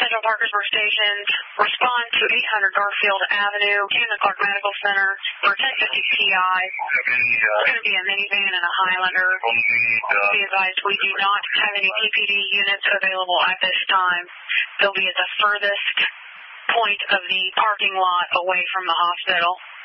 Central Parkersburg stations, respond to 800 Garfield Avenue and the Clark Medical Center for 1050 PI. It's going to be a minivan and a Highlander. Be advised, we do not have any PPD units available at this time. They'll be at the furthest point of the parking lot away from the hospital.